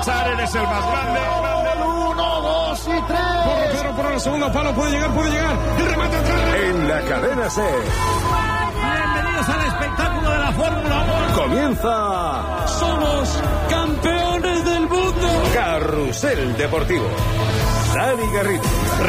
marchar, eres el más grande. 1, 2 y 3. Por el segundo palo, puede llegar. El remate atrás. En la cadena SER. Bienvenidos al espectáculo de la Fórmula 1. Comienza. Somos campeones del mundo. Carrusel Deportivo. Dani Garrido.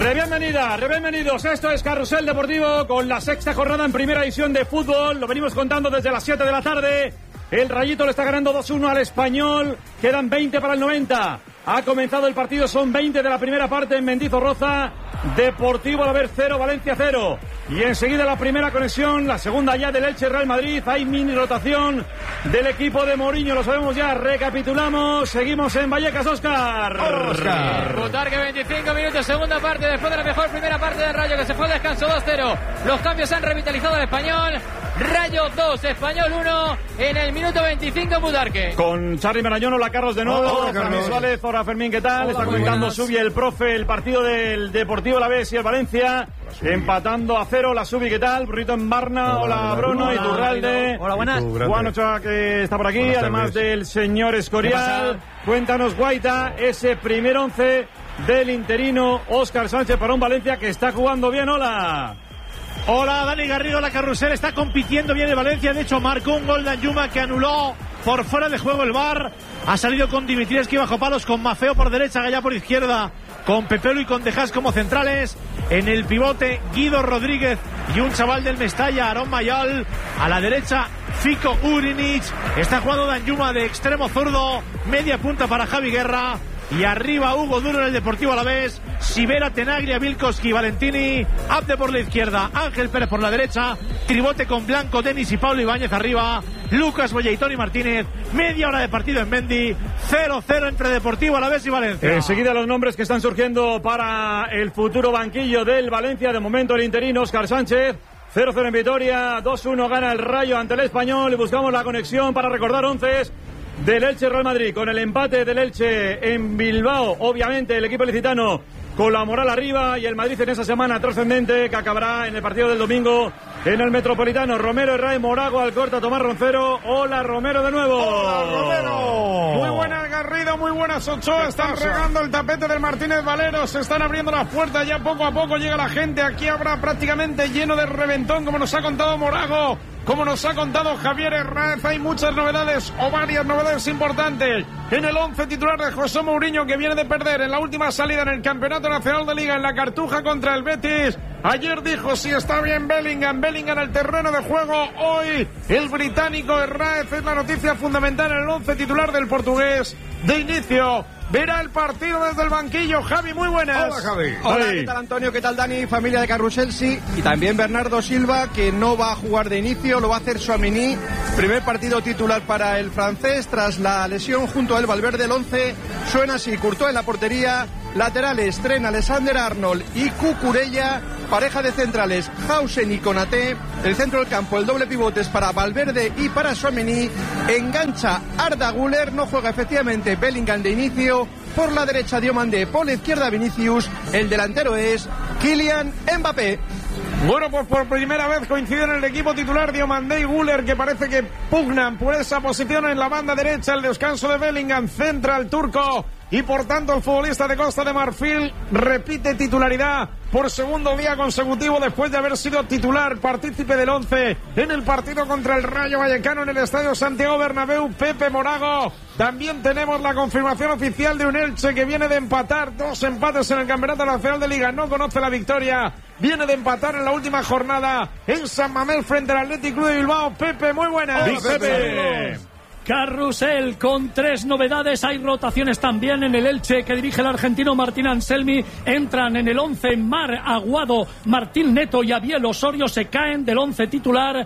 Bienvenidos. Esto es Carrusel Deportivo con la sexta jornada en primera división de fútbol. Lo venimos contando desde las 7 de la tarde. El Rayito le está ganando 2-1 al Español. Quedan 20 para el 90. Ha comenzado el partido, son 20 de la primera parte en Mendizorroza. Deportivo Alavés 0, Valencia 0. Y enseguida la primera conexión, la segunda ya del Elche Real Madrid. Hay mini rotación del equipo de Mourinho, lo sabemos ya. Recapitulamos, seguimos en Vallecas, Óscar. Butarque 25 minutos, segunda parte, después de la mejor primera parte del Rayo que se fue al descanso 2-0. Los cambios han revitalizado al Español. Rayo 2, Español 1 en el minuto 25 Butarque. Con Charly Marañón, hola Carlos de nuevo. Hola, Carlos. Suárez, hola Fermín, ¿qué tal? Está comentando Subi, el profe, el partido del Deportivo Alavés y el Valencia. Empatando a 0, la Subi, ¿qué tal? Burrito en Barna, hola Bruno, Iturralde. Hola, buenas. Juan Ochoa, que está por aquí, Buenas además tardes. del señor Escorial. Cuéntanos, Guaita, ese primer 11 del interino Óscar Sánchez para un Valencia que está jugando bien, hola. Hola, Dani Garrido, la Carrusel está compitiendo bien el Valencia. De hecho, marcó un gol de Anjuma que anuló por fuera de juego el VAR. Ha salido con Dimitrievski bajo palos, con Mafeo por derecha, Gallá por izquierda, con Pepelu y con Dejas como centrales. En el pivote, Guido Rodríguez y un chaval del Mestalla, Aarón Mayol. A la derecha, Fico Urinic. Está jugando Danjuma de extremo zurdo. Media punta para Javi Guerra. Y arriba Hugo Duro en el Deportivo Alavés, Sivera, Tenaglia, Vilkoski, Valentini, Abde por la izquierda, Ángel Pérez por la derecha, tribote con Blanco, Denis y Pablo Ibáñez arriba, Lucas Boya y Toni Martínez. Media hora de partido en Mendy, 0-0 entre Deportivo Alavés y Valencia. Enseguida los nombres que están surgiendo para el futuro banquillo del Valencia. De momento el interino Óscar Sánchez. 0-0 en Vitoria, 2-1 gana el Rayo ante el Español y buscamos la conexión para recordar 11 del Elche Real Madrid. Con el empate del Elche en Bilbao, obviamente el equipo licitano con la moral arriba, y el Madrid en esa semana trascendente que acabará en el partido del domingo en el Metropolitano. Romero, Herrera, Morago, Alcorta, Tomás Roncero. Hola Romero de nuevo. Hola Romero. Muy buenas Garrido, muy buenas Ochoa. Están regando el tapete del Martínez Valero. Se están abriendo las puertas, ya poco a poco llega la gente. Aquí habrá prácticamente lleno de reventón, como nos ha contado Morago, como nos ha contado Javier Hernández. Hay muchas novedades o varias novedades importantes en el 11 titular de José Mourinho, que viene de perder en la última salida en el Campeonato Nacional de Liga en la Cartuja contra el Betis. Ayer dijo si está bien Bellingham al terreno de juego. Hoy el británico Hernández es la noticia fundamental en el 11 titular del portugués de inicio. Verá el partido desde el banquillo. Javi, muy buenas. Hola, Javi. Hola, ¿qué tal Antonio? ¿Qué tal Dani? Familia de Carrusel, sí. Y también Bernardo Silva, que no va a jugar de inicio, lo va a hacer Tchouaméni. Primer partido titular para el francés tras la lesión. Junto a él Valverde, el 11 suena así: Courtois en la portería, laterales Trent Alexander-Arnold y Cucurella, pareja de centrales Hausen y Konaté, el centro del campo el doble pivotes para Valverde y para Tchouaméni, engancha Arda Güler, no juega efectivamente Bellingham de inicio. Por la derecha Diomandé, por la izquierda Vinicius, el delantero es Kylian Mbappé. Bueno, pues por primera vez coinciden en el equipo titular Diomandé y Güler, que parece que pugnan por esa posición en la banda derecha. El descanso de Bellingham centra al turco y por tanto el futbolista de Costa de Marfil repite titularidad por segundo día consecutivo después de haber sido titular, partícipe del 11 en el partido contra el Rayo Vallecano en el Estadio Santiago Bernabéu, Pepe Morago. También tenemos la confirmación oficial de un Elche que viene de empatar 2 empates en el Campeonato Nacional de Liga, no conoce la victoria, viene de empatar en la última jornada en San Mamés frente al Athletic Club de Bilbao. Pepe, muy buenas. Hola, Pepe. Carrusel con 3 novedades. Hay rotaciones también en el Elche que dirige el argentino Martín Anselmi. Entran en el 11 Mar Aguado, Martín Neto y Abiel Osorio. Se caen del 11 titular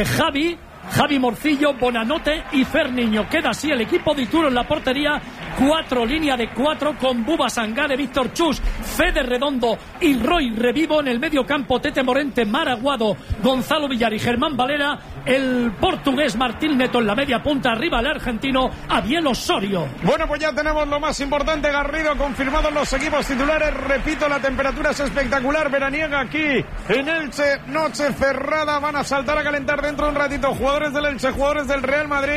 Javi Morcillo, Bonanote y Ferniño. Queda así el equipo de Ituro en la portería. 4, línea de 4 con Buba Sangare, Víctor Chus, Fede Redondo y Roy Revivo. En el medio campo Tete Morente, Maraguado, Gonzalo Villar y Germán Valera. El portugués Martín Neto en la media punta. Arriba el argentino Abiel Osorio. Bueno, pues ya tenemos lo más importante, Garrido, confirmados los equipos titulares. Repito, la temperatura es espectacular, veraniega aquí en Elche, noche cerrada. Van a saltar a calentar dentro de un ratito jugadores del Elche, jugadores del Real Madrid.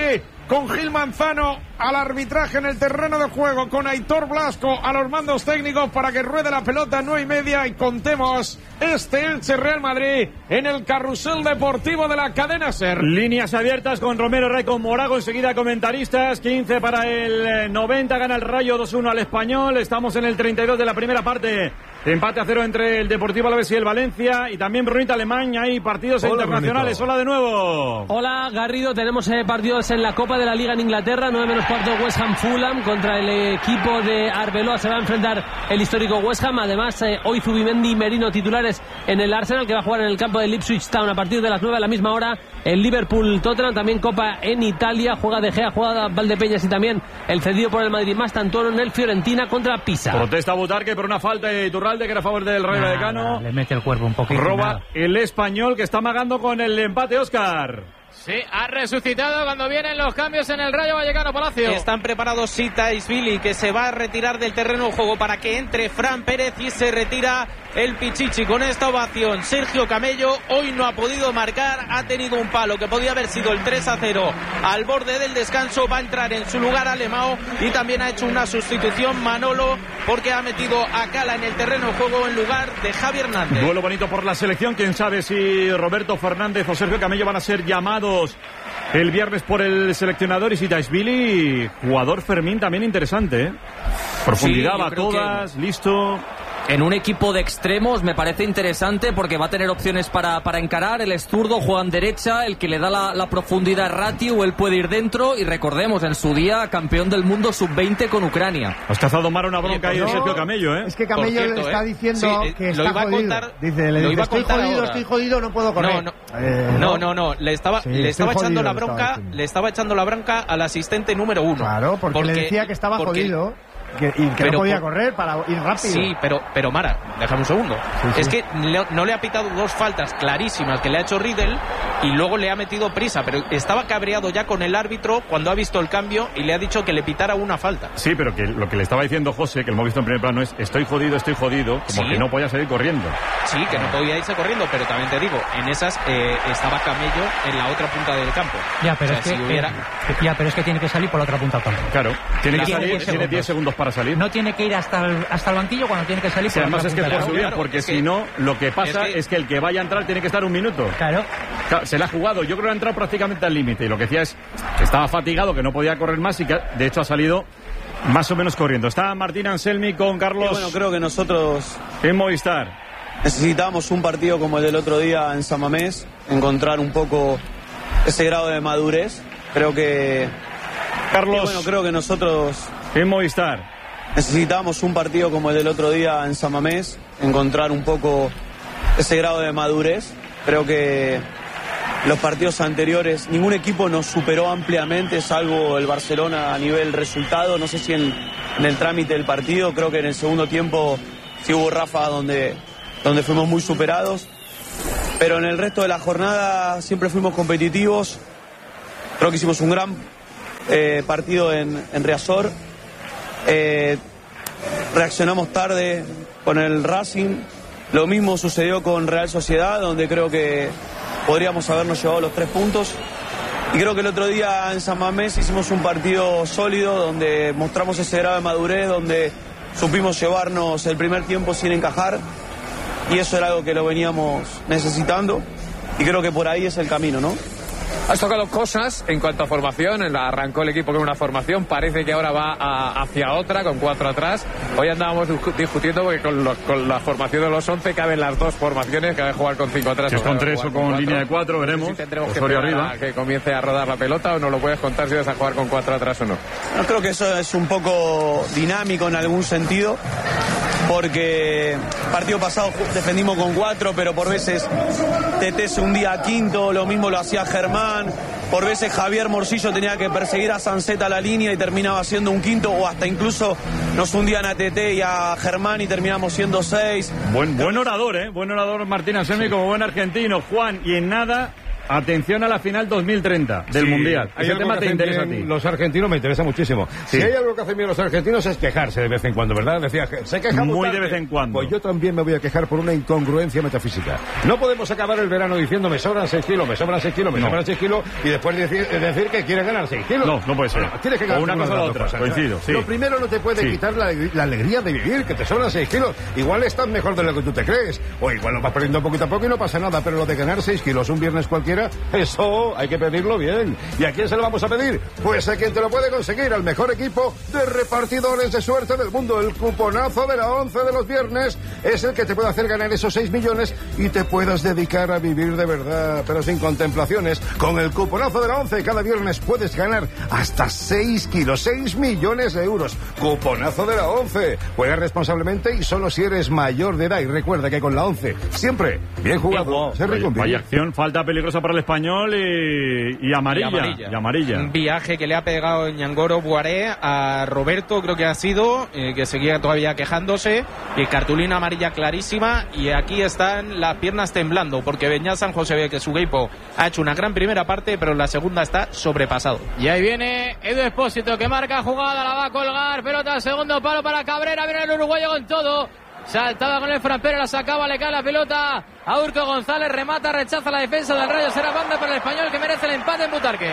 con Gil Manzano al arbitraje en el terreno de juego, con Aitor Blasco a los mandos técnicos para que ruede la pelota 9:30 y contemos este Elche Real Madrid en el carrusel deportivo de la cadena SER. Líneas abiertas con Romero Rey, con Morago, enseguida comentaristas. 15 para el 90, gana el Rayo 2-1 al Español. Estamos en el 32 de la primera parte. Empate a 0 entre el Deportivo Alavés y el Valencia. Y también Brunita Alemán, hay partidos internacionales. Hola de nuevo. Hola Garrido, tenemos partidos en la Copa de la Liga en Inglaterra. 9:15 West Ham Fulham contra el equipo de Arbeloa. Se va a enfrentar el histórico West Ham. Además, hoy Zubimendi y Merino titulares en el Arsenal, que va a jugar en el campo del Ipswich Town a partir de las 9 a la misma hora. El Liverpool Tottenham, también Copa en Italia. Juega De Gea, juega Valdepeñas y también el cedido por el Madrid Mastantuono en el Fiorentina contra Pisa. Protesta Butarque por una falta de Iturralde, que era a favor del Rayo Vallecano. Le mete el cuerpo un poquito. Roba el Español, que está amagando con el empate, Óscar. Sí, ha resucitado cuando vienen los cambios en el Rayo Vallecano, Palacio. Están preparados Sitaisvili, que se va a retirar del terreno de juego para que entre Fran Pérez, y se retira el Pichichi. Con esta ovación, Sergio Camello hoy no ha podido marcar, ha tenido un palo que podía haber sido el 3-0 al borde del descanso. Va a entrar en su lugar Alemão, y también ha hecho una sustitución Manolo, porque ha metido a Cala en el terreno de juego en lugar de Javi Hernández. Duelo bonito por la selección. Quién sabe si Roberto Fernández o Sergio Camello van a ser llamados el viernes por el seleccionador. Y Sitaisvili, jugador Fermín también interesante, ¿eh? Profundidad, sí, va todas, listo. En un equipo de extremos me parece interesante porque va a tener opciones para encarar. El es zurdo, juega en derecha, el que le da la profundidad Ratiu, él puede ir dentro. Y recordemos, en su día, campeón del mundo sub-20 con Ucrania. Has cazado Mara una bronca ahí de Sergio Camello, ¿eh? Es que Camello le está diciendo que está jodido. Dice, estoy jodido, no puedo correr. No, le estaba echando la bronca, al asistente número 1. Claro, porque le decía que estaba jodido. Que no podía correr para ir rápido. Sí, pero Mara, déjame un segundo. Sí. Es que no le ha pitado dos faltas clarísimas que le ha hecho Riedel, y luego le ha metido prisa, pero estaba cabreado ya con el árbitro cuando ha visto el cambio y le ha dicho que le pitara una falta. Sí, pero que lo que le estaba diciendo José, que lo hemos visto en primer plano, es estoy jodido, como que no podía salir corriendo. Sí, que no podía irse corriendo, pero también te digo, en esas estaba Camello en la otra punta del campo. Ya, pero, pero es que tiene que salir por la otra punta del campo. Claro, tiene que salir, tiene 10 segundos para salir. No tiene que ir hasta el banquillo cuando tiene que salir por además la es que por subir, porque si no, lo que pasa es que el que vaya a entrar tiene que estar un minuto. Claro. Se le ha jugado, yo creo que ha entrado prácticamente al límite, y lo que decía es que estaba fatigado, que no podía correr más, y que de hecho ha salido más o menos corriendo. Está Martín Anselmi con Carlos. Bueno, creo que nosotros en Movistar necesitamos un partido como el del otro día en San Mamés, encontrar un poco ese grado de madurez. Creo que creo que nosotros en Movistar necesitamos un partido como el del otro día en San Mamés, encontrar un poco ese grado de madurez. Creo que los partidos anteriores ningún equipo nos superó ampliamente, salvo el Barcelona a nivel resultado. No sé si en el trámite del partido, creo que en el segundo tiempo sí hubo ráfagas donde fuimos muy superados, pero en el resto de la jornada siempre fuimos competitivos. Creo que hicimos un gran partido en Riazor. Reaccionamos tarde con el Racing. Lo mismo sucedió con Real Sociedad, donde creo que podríamos habernos llevado los 3 puntos. Y creo que el otro día en San Mamés hicimos un partido sólido, donde mostramos ese grado de madurez, donde supimos llevarnos el primer tiempo sin encajar, y eso era algo que lo veníamos necesitando, y creo que por ahí es el camino, ¿no? Has tocado cosas en cuanto a formación. Arrancó el equipo con una formación, parece que ahora va hacia otra, con 4 atrás. Hoy andábamos discutiendo porque con la formación de los 11 caben las 2 formaciones, cabe jugar con 5 atrás. Si es con 3 o con línea de 4, veremos. Si tendremos que arriba a que comience a rodar la pelota, o no lo puedes contar si vas a jugar con 4 atrás o no. No, creo que eso es un poco dinámico en algún sentido, porque el partido pasado defendimos con 4, pero por veces Tete se hundía a quinto, lo mismo lo hacía Germán. Por veces Javier Morcillo tenía que perseguir a Sanceta a la línea y terminaba siendo un quinto, o hasta incluso nos hundían a Tete y a Germán y terminamos siendo 6. Buen orador, buen orador Martín Anselmi, como buen argentino. Juan, y en nada Atención a la final 2030 del Mundial. Ese tema te interesa a ti. Los argentinos me interesa muchísimo. Sí. Si hay algo que hacen bien los argentinos es quejarse de vez en cuando, ¿verdad? Decía, se quejan muy de vez en cuando. Pues yo también me voy a quejar por una incongruencia metafísica. No podemos acabar el verano diciendo me sobran 6 kilos, me sobran 6 kilos, me sobran 6 kilos y después decir que quieren ganar 6 kilos. No puede ser. Bueno, tienes que ganar una cosa o la otra. Coincido. Sí. Lo primero no te puede quitar la alegría de vivir, que te sobran 6 kilos. Igual estás mejor de lo que tú te crees. O igual lo vas perdiendo poquito a poco y no pasa nada. Pero lo de ganar 6 kilos un viernes cualquiera, eso hay que pedirlo bien. ¿Y a quién se lo vamos a pedir? Pues a quien te lo puede conseguir, al mejor equipo de repartidores de suerte del mundo. El cuponazo de la 11 de los viernes es el que te puede hacer ganar esos 6 millones y te puedas dedicar a vivir de verdad, pero sin contemplaciones. Con el cuponazo de la 11 cada viernes puedes ganar hasta 6 kilos, 6 millones de euros. Cuponazo de la 11. Juega responsablemente y solo si eres mayor de edad. Y recuerda que con la 11 siempre bien jugado. Vaya acción, falta peligrosa para el Español y amarilla. Un viaje que le ha pegado Ñangoro Buaré a Roberto, creo que ha sido, que seguía todavía quejándose, y cartulina amarilla clarísima. Y aquí están las piernas temblando porque Beñat San José ve que su equipo ha hecho una gran primera parte, pero en la segunda está sobrepasado. Y ahí viene Edu Expósito, que marca jugada, la va a colgar, pelota al segundo palo para Cabrera, viene el uruguayo con todo. Saltaba con el Fran Pérez, la sacaba, le cae la pelota a Urco González, remata, rechaza la defensa del Rayo, será banda para el Español que merece el empate en Butarque.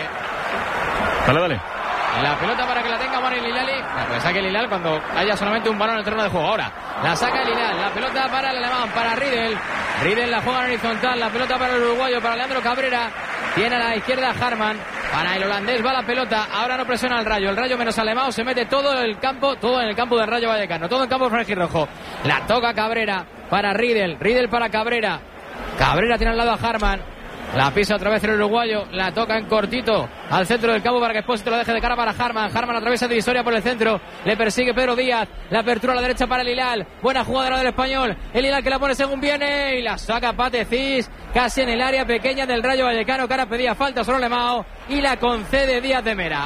Dale. La pelota para que la tenga Manuel Lilali. La saque Lilal cuando haya solamente un balón en el terreno de juego. Ahora la saca Lilal. La pelota para el alemán, para Riedel. Riedel la juega en horizontal. La pelota para el uruguayo, para Leandro Cabrera. Tiene a la izquierda Harman. Para el holandés va la pelota. Ahora no presiona el Rayo. El Rayo menos Alemão se mete todo en el campo del Rayo Vallecano. Todo en campo franjirrojo. La toca Cabrera para Riedel. Riedel para Cabrera. Cabrera tiene al lado a Harman. La pisa otra vez el uruguayo, la toca en cortito al centro del campo para que Expósito lo deje de cara para Harman. Harman atraviesa divisoria por el centro, le persigue Pedro Díaz, la apertura a la derecha para el Hilal. Buena jugada del Español, el Hilal que la pone según viene y la saca Pate Cis, casi en el área pequeña del Rayo Vallecano, que ahora pedía falta sobre Alemão y la concede Díaz de Mera.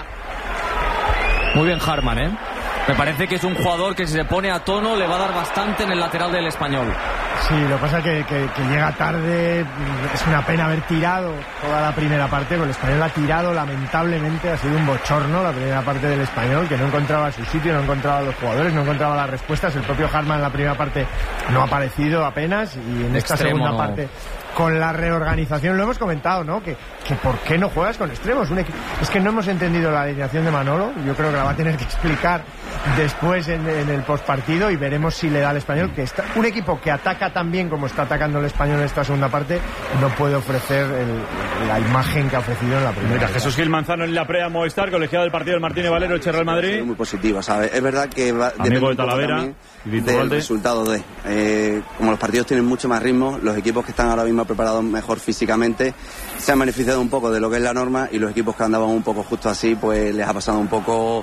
Muy bien Harman, Me parece que es un jugador que si se pone a tono le va a dar bastante en el lateral del Español. Sí, lo que pasa es que llega tarde. Es una pena haber tirado toda la primera parte, porque el Español ha tirado lamentablemente, ha sido un bochorno la primera parte del Español, que no encontraba su sitio, no encontraba a los jugadores, no encontraba las respuestas. El propio Harman en la primera parte no ha aparecido apenas, y en esta segunda parte, con la reorganización, lo hemos comentado, ¿no? Que ¿por qué no juegas con extremos? Es que no hemos entendido la alineación de Manolo. Yo creo que la va a tener que explicar después en el postpartido, y veremos si le da al Español, que está un equipo que ataca tan bien como está atacando el Español en esta segunda parte, no puede ofrecer la imagen que ha ofrecido en la primera. Mira, Jesús Gil Manzano en la previa Movistar, colegiado del partido del Martínez Valero, el Real Madrid. Muy positiva, ¿sabes? Es verdad que amigo de Talavera, del resultado como los partidos tienen mucho más ritmo, los equipos que están ahora mismo preparados mejor físicamente se han beneficiado un poco de lo que es la norma, y los equipos que andaban un poco justo así, pues les ha pasado un poco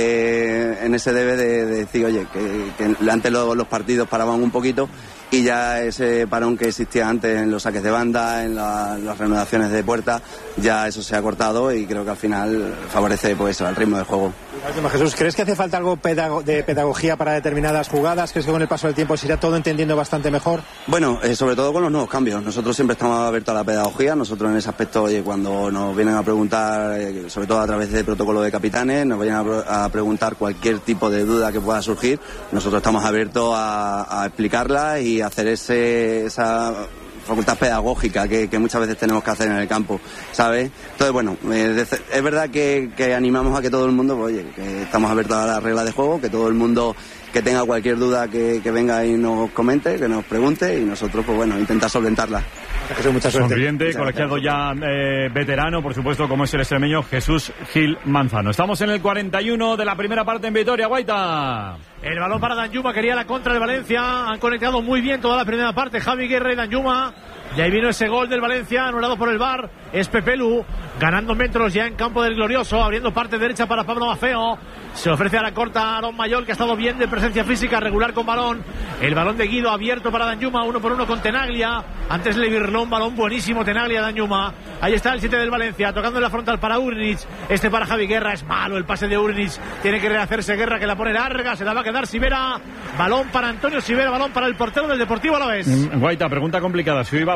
en ese debe de decir, oye, que antes los partidos paraban un poquito, y ya ese parón que existía antes en los saques de banda, en las reanudaciones de puerta, ya eso se ha cortado, y creo que al final favorece pues al ritmo del juego. Jesús, ¿crees que hace falta algo de pedagogía para determinadas jugadas? ¿Crees que con el paso del tiempo se irá todo entendiendo bastante mejor? Bueno, sobre todo con los nuevos cambios. Nosotros siempre estamos abiertos a la pedagogía. Nosotros en ese aspecto, oye, cuando nos vienen a preguntar, sobre todo a través del protocolo de capitanes, nos vienen a preguntar cualquier tipo de duda que pueda surgir, nosotros estamos abiertos a explicarla y hacer esa facultad pedagógica que muchas veces tenemos que hacer en el campo, ¿sabes? Entonces, bueno, es verdad que animamos a que todo el mundo, pues, oye, que estamos abiertos a las reglas de juego, que todo el mundo que tenga cualquier duda que venga y nos comente, que nos pregunte, y nosotros, pues bueno, intentar solventarla. Mucha suerte. Sonriente, colegiado ya veterano, por supuesto, como es el extremeño Jesús Gil Manzano. Estamos en el 41 de la primera parte en Vitoria, Guaita. El balón para Danjuma, quería la contra de Valencia. Han conectado muy bien toda la primera parte Javi Guerra y Danjuma. Y ahí vino ese gol del Valencia, anulado por el VAR. Es Pepelu, ganando metros ya en campo del Glorioso, abriendo parte derecha para Pablo Maffeo. Se ofrece a la corta a Aaron Mayol, que ha estado bien de presencia física, regular con balón. El balón de Guido abierto para Danjuma, 1-1 con Tenaglia. Antes le virló un balón buenísimo Tenaglia a Danjuma. Ahí está el 7 del Valencia, tocando en la frontal para Urnic. Este para Javi Guerra, es malo el pase de Urnic. Tiene que rehacerse Guerra, que la pone larga, se la va a quedar Sivera. Balón para Antonio Sivera, balón para el portero del Deportivo Alavés. Guaita, pregunta complicada. Si hoy va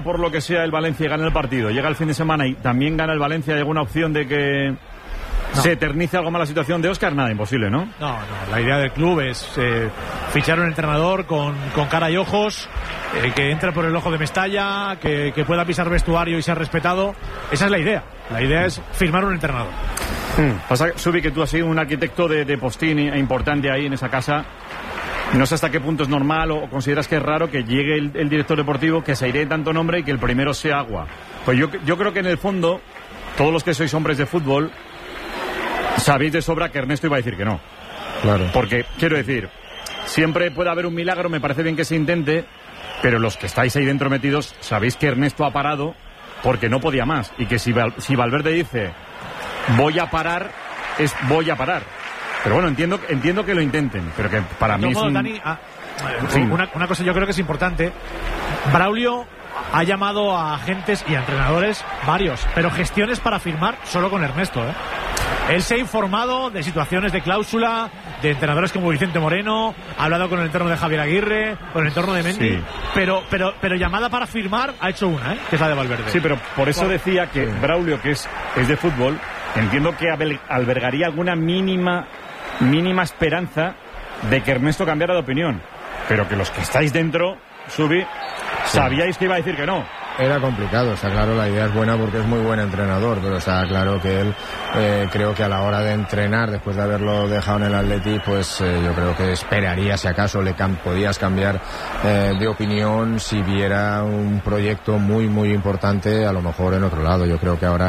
por lo que sea el Valencia y gana el partido, llega el fin de semana y también gana el Valencia, ¿hay alguna opción de que se eternice algo más la situación de Óscar? Nada, imposible, ¿no? No, la idea del club es fichar un entrenador con cara y ojos, que entre por el ojo de Mestalla, que pueda pisar vestuario y ser respetado. Esa es la idea. La idea es firmar un entrenador. Pasa, Subi, que tú has sido un arquitecto de postín importante ahí en esa casa. No sé hasta qué punto es normal o consideras que es raro que llegue el director deportivo, que se airee tanto nombre y que el primero sea Agua. Pues yo creo que en el fondo, todos los que sois hombres de fútbol, sabéis de sobra que Ernesto iba a decir que no. Claro. Porque, quiero decir, siempre puede haber un milagro, me parece bien que se intente, pero los que estáis ahí dentro metidos, sabéis que Ernesto ha parado porque no podía más. Y que si Valverde dice, voy a parar, es voy a parar. Pero bueno, entiendo que lo intenten, pero que para mí es un... Dani, una cosa yo creo que es importante. Braulio ha llamado a agentes y a entrenadores varios, pero gestiones para firmar solo con Ernesto, ¿eh? Él se ha informado de situaciones de cláusula, de entrenadores como Vicente Moreno, ha hablado con el entorno de Javier Aguirre, con el entorno de Mendy, sí. pero llamada para firmar ha hecho una, que es la de Valverde. Sí, pero por eso decía que Braulio, que es de fútbol, entiendo que albergaría alguna mínima esperanza de que Ernesto cambiara de opinión, pero que los que estáis dentro, Subi, sabíais que iba a decir que no. Era complicado, está claro, la idea es buena porque es muy buen entrenador, pero está claro que él, creo que a la hora de entrenar, después de haberlo dejado en el Atleti, pues yo creo que esperaría, si acaso podías cambiar de opinión si viera un proyecto muy muy importante, a lo mejor en otro lado. Yo creo que ahora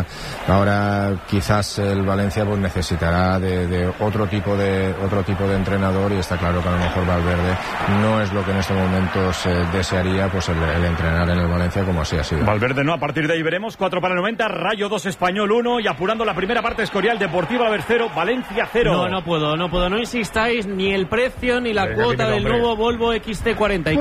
quizás el Valencia pues necesitará de otro tipo de entrenador, y está claro que a lo mejor Valverde no es lo que en estos momentos desearía, pues el entrenar en el Valencia como así. Valverde no, a partir de ahí veremos. 4 para el 90, Rayo 2, Español 1, y apurando la primera parte, Escorial, Deportivo Alavés 0, Valencia 0. No puedo, no insistáis ni el precio ni la cuota del nuevo Volvo XC40.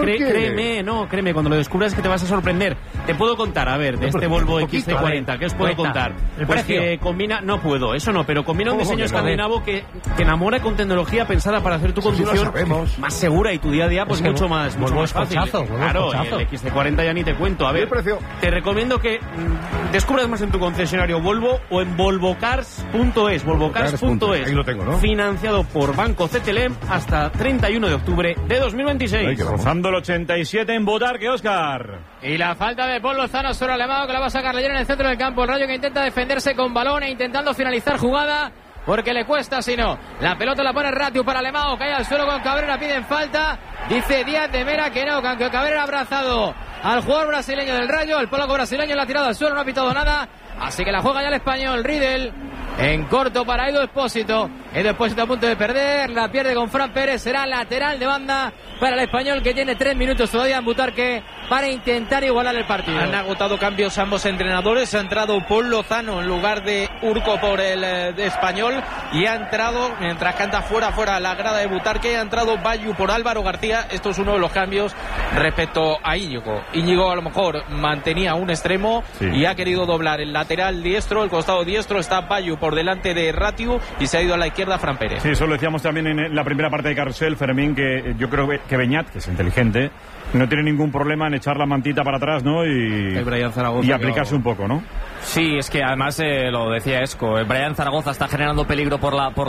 Y créeme, cuando lo descubras que te vas a sorprender. Te puedo contar, a ver, de este Volvo XC40, ¿qué os puedo contar? Pues que combina, no puedo, eso no, pero combina un diseño escandinavo que enamora con tecnología pensada para hacer tu conducción más segura y tu día a día pues mucho más fácil. Claro, y el XC40 ya ni te cuento. A ver, te recomiendo que descubras más en tu concesionario Volvo o en volvocars.es. Volvocars.es. Ahí lo tengo, ¿no? Financiado por Banco CTLM hasta 31 de octubre de 2026. Rozando el 87 en Botarque, Óscar. Y la falta de Paul Lozano sobre Alemão, que la va a sacar Leyer en el centro del campo. El Rayo que intenta defenderse con balón e intentando finalizar jugada, porque le cuesta, si no. La pelota la pone Ratiu para Alemão, cae al suelo con Cabrera, piden falta. Dice Díaz de Mera que no, que Cabrera ha abrazado al jugador brasileño del Rayo. El polaco brasileño la ha tirado al suelo, no ha pitado nada. Así que la juega ya el español, Riedel. En corto para Edu Expósito. Edu Expósito a punto de perder. La pierde con Fran Pérez. Será lateral de banda para el español, que tiene 3 minutos todavía en Butarque para intentar igualar el partido. Han agotado cambios ambos entrenadores. Ha entrado Paul Lozano en lugar de Urco por el español. Y ha entrado, mientras canta fuera la grada de Butarque, ha entrado Bayu por Álvaro García. Esto es uno de los cambios respecto a Íñigo. Íñigo a lo mejor mantenía un extremo y ha querido doblar el lateral diestro, el costado diestro. Está Bayu por delante de Ratiu y se ha ido a la izquierda Fran Pérez. Sí, eso lo decíamos también en la primera parte de Carrusel, Fermín, que yo creo que Beñat, que es inteligente, no tiene ningún problema en echar la mantita para atrás, ¿no? Y aplicarse un poco, ¿no? Sí, es que además lo decía Esco, el Brian Zaragoza está generando peligro por la